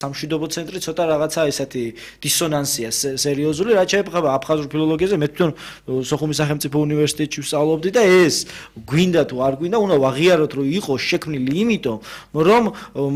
სამშვიდობო ცენტრი ცოტა რაღაცა ესეთი დისონანსია სერიოზული, რაც შეეხება აფხაზურ ფილოლოგიაზე, მე თვითონ სოხუმის სახელმწიფო უნივერსიტეტში ვსწავლობდი და ეს გვინდა თუ არ გვინდა, უნდა ვაღიაროთ, რომ იყო შექმნილი იმიტომ, რომ